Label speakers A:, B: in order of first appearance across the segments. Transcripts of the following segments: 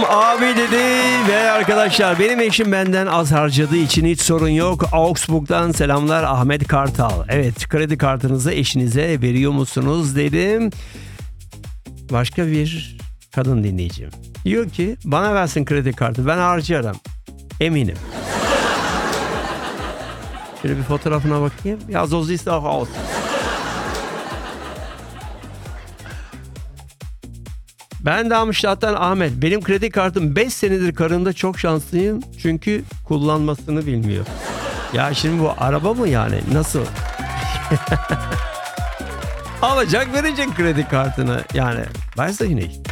A: abi dedi ve arkadaşlar benim eşim benden az harcadığı için hiç sorun yok. Augsburg'dan selamlar Ahmet Kartal. Evet, kredi kartınızı eşinize veriyor musunuz dedim. Başka bir kadın dinleyicim diyor ki bana versin kredi kartı, ben harcarım eminim. Şöyle bir fotoğrafına bakayım. Ya so siehst du auch aus. Ben Darmstadt'tan Ahmet. Benim kredi kartım 5 senedir karımda, çok şanslıyım. Çünkü kullanmasını bilmiyor. Ya şimdi bu araba mı yani? Nasıl? Alacak, verecek kredi kartını. Yani weiß ich nicht.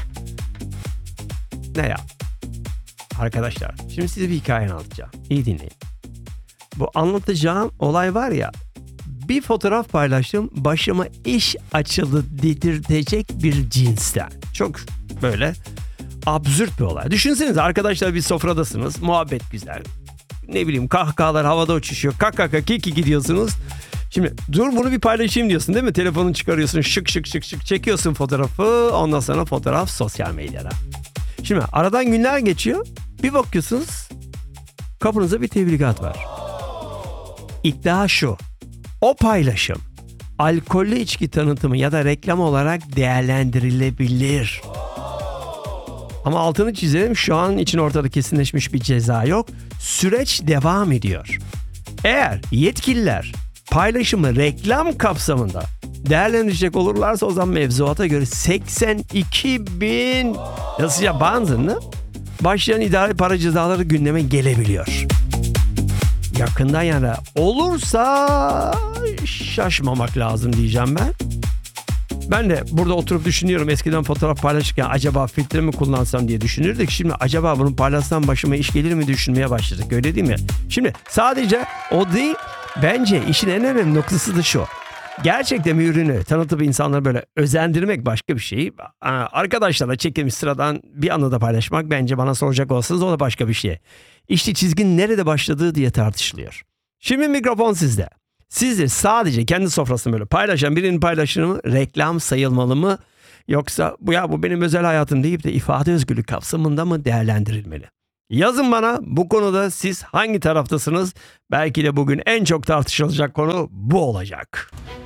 A: Ne ya? Arkadaşlar şimdi size bir hikaye anlatacağım. İyi dinleyin. Bu anlatacağım olay var ya, bir fotoğraf paylaştım, başıma iş açıldı dedirtecek bir cinsten. Çok böyle absürt bir olay. Düşünsenize arkadaşlar, bir sofradasınız, muhabbet güzel. Ne bileyim, kahkahalar havada uçuşuyor. Kaka kiki gidiyorsunuz. Şimdi dur bunu bir paylaşayım diyorsun değil mi? Telefonunu çıkarıyorsun, şık çekiyorsun fotoğrafı. Ondan sonra fotoğraf sosyal medyada. Şimdi aradan günler geçiyor. Bir bakıyorsunuz kapınıza bir tebligat var. İddia şu: o paylaşım alkollü içki tanıtımı ya da reklam olarak değerlendirilebilir. Ama altını çizelim, şu an için ortada kesinleşmiş bir ceza yok. Süreç devam ediyor. Eğer yetkililer paylaşımı reklam kapsamında değerlendirecek olurlarsa o zaman mevzuata göre 82.000 yasıya bandını başlayan idari para cezaları gündeme gelebiliyor. Yakından yana olursa şaşmamak lazım diyeceğim ben. Ben de burada oturup düşünüyorum, eskiden fotoğraf paylaşırken acaba filtre mi kullansam diye düşünürdük. Şimdi acaba bunu paylaşsam başıma iş gelir mi düşünmeye başladık, öyle değil mi? Şimdi sadece o değil, bence işin en önemli noktası da şu: gerçekten bir ürünü tanıtıp insanları böyle özendirmek başka bir şey. Arkadaşlarla çekilmiş sıradan bir anı da paylaşmak, bence bana soracak olsanız o da başka bir şey. İşte çizginin nerede başladığı diye tartışılıyor. Şimdi mikrofon sizde. Sizce sadece kendi sofrasını böyle paylaşan birinin paylaşımı reklam sayılmalı mı? Yoksa bu benim özel hayatım deyip de ifade özgürlüğü kapsamında mı değerlendirilmeli? Yazın bana, bu konuda siz hangi taraftasınız? Belki de bugün en çok tartışılacak konu bu olacak.